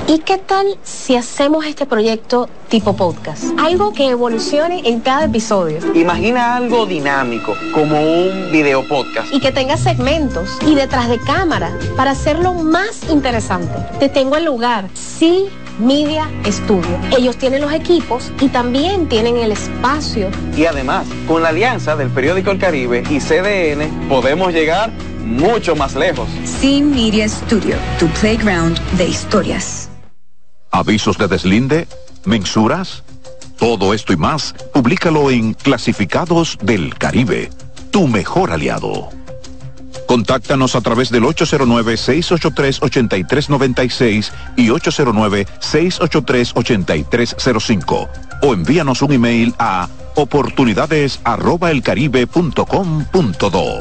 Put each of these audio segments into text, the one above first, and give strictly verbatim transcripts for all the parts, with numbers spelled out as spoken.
¿Y qué tal si hacemos este proyecto tipo podcast? Algo que evolucione en cada episodio. Imagina algo dinámico, como un video podcast. Y que tenga segmentos y detrás de cámara para hacerlo más interesante. Te tengo el lugar, sí. Media Studio. Ellos tienen los equipos y también tienen el espacio. Y además, con la alianza del periódico El Caribe y C D N, podemos llegar mucho más lejos. Sí Media Studio, tu playground de historias. ¿Avisos de deslinde? ¿Mensuras? Todo esto y más, públicalo en Clasificados del Caribe, tu mejor aliado. Contáctanos a través del ocho cero nueve, seis ocho tres, ocho tres nueve seis y ocho cero nueve, seis ocho tres, ocho tres cero cinco o envíanos un email a oportunidades arroba elcaribe punto com punto do.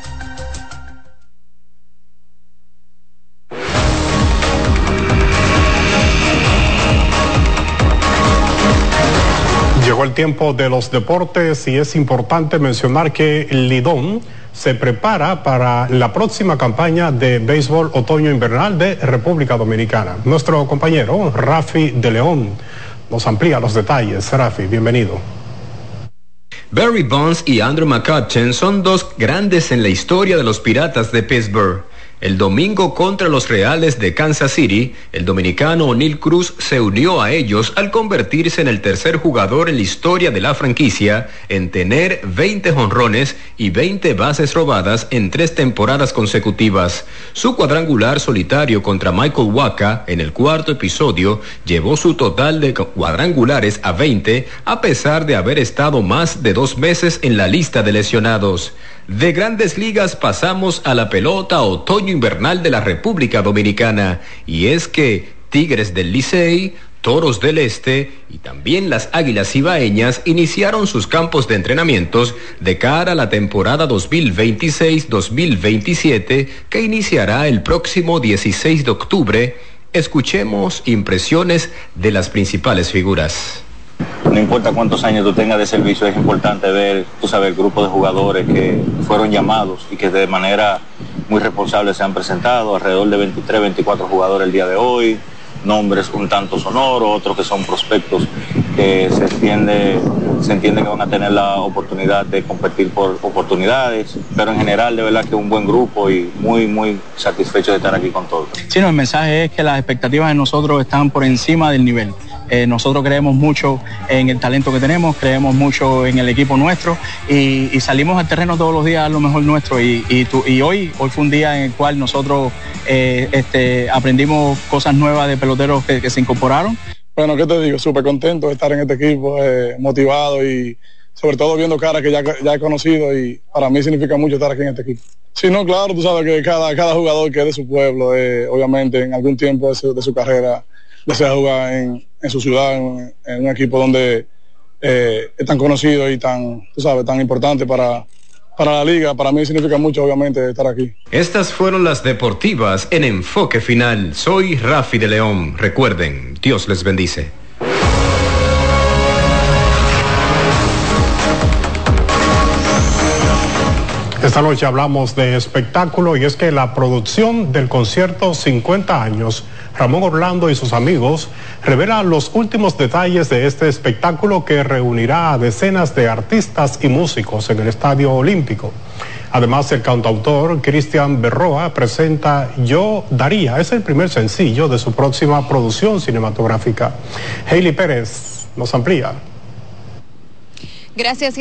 Llegó el tiempo de los deportes y es importante mencionar que Lidón se prepara para la próxima campaña de béisbol otoño-invernal de República Dominicana. Nuestro compañero Rafi de León nos amplía los detalles. Rafi, bienvenido. Barry Bonds y Andrew McCutchen son dos grandes en la historia de los Piratas de Pittsburgh. El domingo contra los Reales de Kansas City, el dominicano O'Neill Cruz se unió a ellos al convertirse en el tercer jugador en la historia de la franquicia en tener veinte jonrones y veinte bases robadas en tres temporadas consecutivas. Su cuadrangular solitario contra Michael Wacha en el cuarto episodio llevó su total de cuadrangulares a veinte, a pesar de haber estado más de dos meses en la lista de lesionados. De Grandes Ligas pasamos a la pelota otoño-invernal de la República Dominicana, y es que Tigres del Licey, Toros del Este y también las Águilas Cibaeñas iniciaron sus campos de entrenamientos de cara a la temporada dos mil veintiséis dos mil veintisiete, que iniciará el próximo dieciséis de octubre. Escuchemos impresiones de las principales figuras. No importa cuántos años tú tengas de servicio, es importante ver, tú sabes, el grupo de jugadores que fueron llamados y que de manera muy responsable se han presentado, alrededor de veintitrés, veinticuatro jugadores el día de hoy, nombres un tanto sonoros, otros que son prospectos que se entiende, se entiende que van a tener la oportunidad de competir por oportunidades, pero en general de verdad que un buen grupo y muy, muy satisfecho de estar aquí con todos. Sí, no, el mensaje es que las expectativas de nosotros están por encima del nivel. Eh, nosotros creemos mucho en el talento que tenemos, creemos mucho en el equipo nuestro y, y salimos al terreno todos los días a lo mejor nuestro y, y, tu, y hoy, hoy fue un día en el cual nosotros eh, este, aprendimos cosas nuevas de peloteros que, que se incorporaron. Bueno, ¿qué te digo? Súper contento de estar en este equipo, eh, motivado y sobre todo viendo caras que ya, ya he conocido y para mí significa mucho estar aquí en este equipo. Sí, no, claro, tú sabes que cada, cada jugador que es de su pueblo, eh, obviamente en algún tiempo de su, de su carrera desea jugar en, en su ciudad, en, en un equipo donde eh, es tan conocido y tan, tú sabes, tan importante para, para la liga. Para mí significa mucho, obviamente, estar aquí. Estas fueron las deportivas en Enfoque Final. Soy Rafi de León. Recuerden, Dios les bendice. Esta noche hablamos de espectáculo y es que la producción del concierto cincuenta años, Ramón Orlando y sus amigos, revela los últimos detalles de este espectáculo que reunirá a decenas de artistas y músicos en el Estadio Olímpico. Además, el cantautor Cristian Berroa presenta Yo Daría, es el primer sencillo de su próxima producción cinematográfica. Hailey Pérez nos amplía. Gracias.